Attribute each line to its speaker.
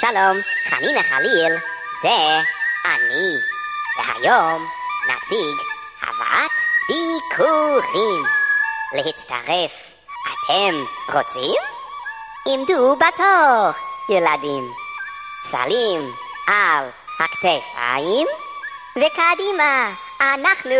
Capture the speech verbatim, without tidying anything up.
Speaker 1: שלום, חנינה חליל, זה אני. והיום נציג הבאת ביקורים. להצטרף, אתם רוצים? עמדו בתור, ילדים. סלים על הכתפיים, וקדימה, אנחנו